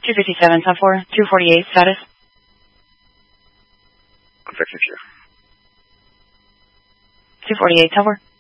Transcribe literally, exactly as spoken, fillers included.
two fifty-seven, top four, two forty-eight, status. I'm fixing you. two forty-eight, top four.